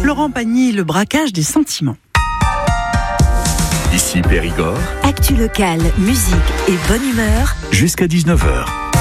Florent Pagny, le braquage des sentiments. Ici Périgord. Actu locale, musique et bonne humeur. Jusqu'à 19h.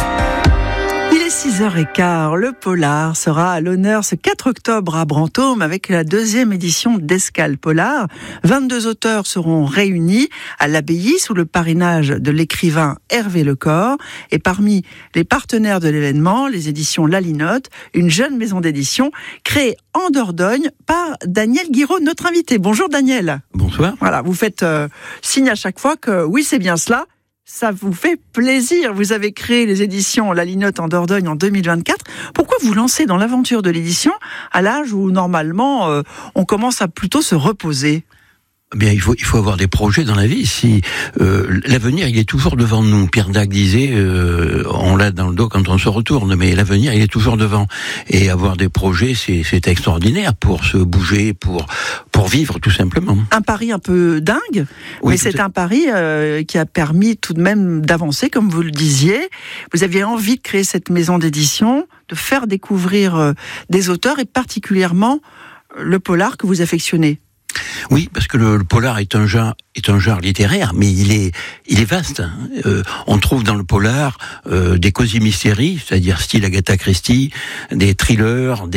Il est 6h15, le Polar sera à l'honneur ce 4 octobre à Brantôme avec la 2e édition d'Escale Polar. 22 auteurs seront réunis à l'abbaye sous le parrainage de l'écrivain Hervé Lecor. Et parmi les partenaires de l'événement, les éditions La Linotte, une jeune maison d'édition créée en Dordogne par Daniel Guiraud, notre invité. Bonjour Daniel. Bonsoir. Voilà, vous faites signe à chaque fois que oui, c'est bien cela. Ça vous fait plaisir. Vous avez créé les éditions La Linotte en Dordogne en 2024. Pourquoi vous lancez dans l'aventure de l'édition à l'âge où normalement on commence à plutôt se reposer ? Bien, il faut avoir des projets dans la vie. Si l'avenir, il est toujours devant nous. Pierre Dac disait, on l'a dans le dos quand on se retourne, mais l'avenir, il est toujours devant. Et avoir des projets, c'est extraordinaire pour se bouger, pour vivre tout simplement. Un pari un peu dingue, oui, mais c'est un pari qui a permis tout de même d'avancer, comme vous le disiez. Vous aviez envie de créer cette maison d'édition, de faire découvrir des auteurs et particulièrement le polar que vous affectionnez. Oui, parce que le polar est un genre littéraire, mais il est vaste. On trouve dans le polar des cosy mystery, c'est-à-dire style Agatha Christie, des thrillers,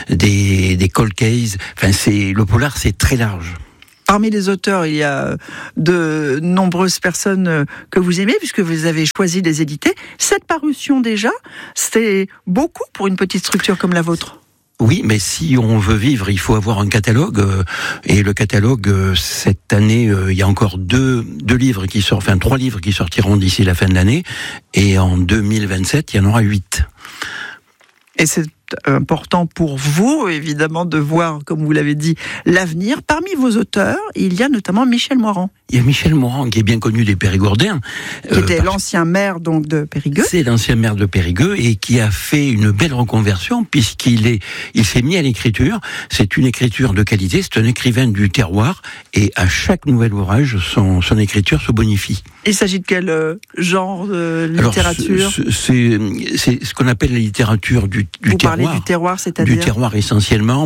des cold cases. Enfin, le polar, c'est très large. Parmi les auteurs, il y a de nombreuses personnes que vous aimez, puisque vous avez choisi de les éditer. Cette parution déjà, c'est beaucoup pour une petite structure comme la vôtre. Oui, mais si on veut vivre, il faut avoir un catalogue. Et le catalogue, cette année, il y a encore trois livres qui sortiront d'ici la fin de l'année. Et en 2027, il y en aura 8. Et c'est important pour vous, évidemment, de voir, comme vous l'avez dit, l'avenir. Parmi vos auteurs, il y a notamment Michel Moirand. Il y a Michel Moirand, qui est bien connu des Périgordins. Qui était l'ancien maire donc de Périgueux. C'est l'ancien maire de Périgueux et qui a fait une belle reconversion puisqu'il s'est mis à l'écriture. C'est une écriture de qualité, c'est un écrivain du terroir et à chaque nouvel ouvrage, son écriture se bonifie. Il s'agit de quel genre de littérature ? C'est ce qu'on appelle la littérature du terroir. Vous parlez du terroir, c'est-à-dire ? Du terroir essentiellement.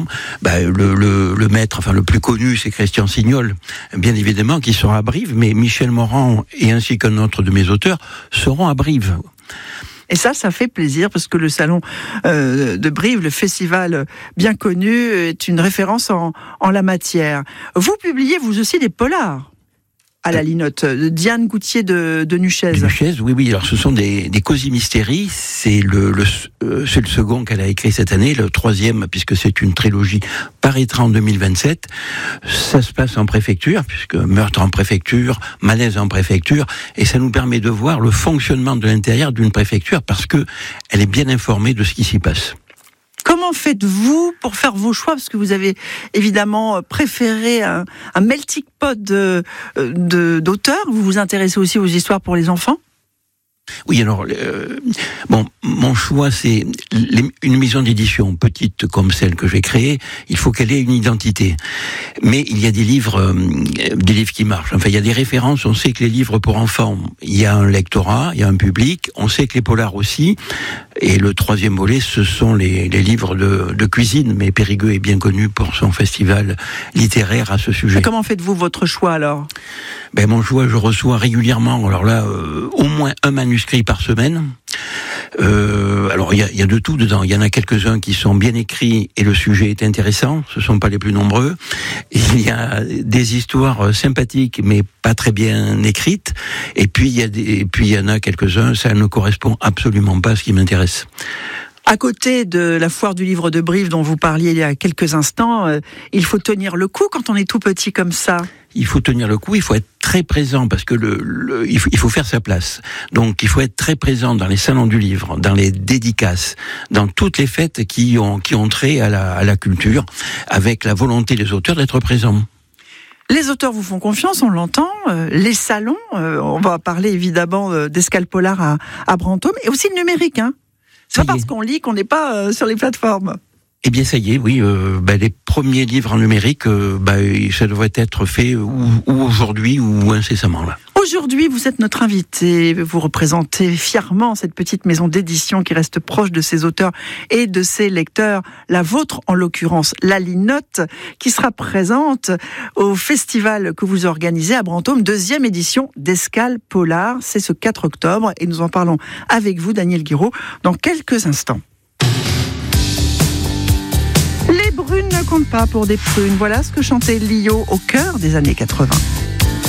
Le maître, enfin le plus connu, c'est Christian Signol, bien évidemment, qui sera à Brive, mais Michel Moirand et ainsi qu'un autre de mes auteurs seront à Brive. Et ça fait plaisir parce que le salon de Brive, le festival bien connu, est une référence en la matière. Vous publiez vous aussi des polars à La Linotte, Diane Goutier de Nuchez. Oui. Alors ce sont des cosy mystery. C'est le second qu'elle a écrit cette année, le troisième, puisque c'est une trilogie, paraîtra en 2027. Ça se passe en préfecture, puisque meurtre en préfecture, malaise en préfecture, et ça nous permet de voir le fonctionnement de l'intérieur d'une préfecture, parce que elle est bien informée de ce qui s'y passe. Comment faites-vous pour faire vos choix ? Parce que vous avez évidemment préféré un melting pot d'auteurs. Vous vous intéressez aussi aux histoires pour les enfants ? Oui, alors, mon choix, c'est une maison d'édition petite comme celle que j'ai créée. Il faut qu'elle ait une identité. Mais il y a des livres qui marchent. Enfin, il y a des références. On sait que les livres pour enfants, il y a un lectorat, il y a un public. On sait que les polars aussi. Et le troisième volet, ce sont les livres de cuisine. Mais Périgueux est bien connu pour son festival littéraire à ce sujet. Et comment faites-vous votre choix alors ? Mon choix, je reçois régulièrement. Alors là, au moins un manuscrit par semaine. Alors il y a de tout dedans. Il y en a quelques-uns qui sont bien écrits et le sujet est intéressant. Ce sont pas les plus nombreux. Il y a des histoires sympathiques mais pas très bien écrites. Et puis il y en a quelques-uns. Ça ne correspond absolument pas à ce qui m'intéresse. À côté de la foire du livre de Brive dont vous parliez il y a quelques instants, il faut tenir le coup quand on est tout petit comme ça. Il faut tenir le coup, il faut être très présent parce que il faut faire sa place. Donc il faut être très présent dans les salons du livre, dans les dédicaces, dans toutes les fêtes qui ont trait à la culture, avec la volonté des auteurs d'être présents. Les auteurs vous font confiance, on l'entend. Les salons, on va parler évidemment d'Escale Polar à Brantôme, et aussi le numérique, hein. C'est pas parce qu'on lit qu'on n'est pas sur les plateformes. Eh bien, ça y est, oui. Les premiers livres en numérique, ça devrait être fait ou aujourd'hui ou incessamment là. Aujourd'hui, vous êtes notre invité. Vous représentez fièrement cette petite maison d'édition qui reste proche de ses auteurs et de ses lecteurs. La vôtre, en l'occurrence, La Linotte, qui sera présente au festival que vous organisez à Brantôme, 2e édition d'Escale Polar. C'est ce 4 octobre et nous en parlons avec vous, Daniel Guiraud, dans quelques instants. Les brunes ne comptent pas pour des prunes. Voilà ce que chantait Lio au cœur des années 80.